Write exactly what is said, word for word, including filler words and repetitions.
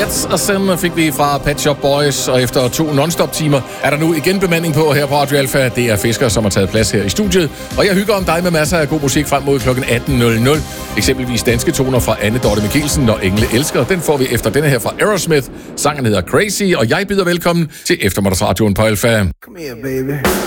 That's a Sin fik vi fra Pet Shop Boys, og efter to non-stop timer er der nu igen bemanding på her på Radio Alpha. Det er Fisker, som har taget plads her i studiet, og jeg hygger om dig med masser af god musik frem mod klokken atten nul nul. Eksempelvis danske toner fra Anne Dorte Mikkelsen, Når Engle Elsker. Den får vi efter denne her fra Aerosmith. Sangen hedder Crazy, og jeg byder velkommen til eftermiddagsradioen på Alpha. Come here, baby.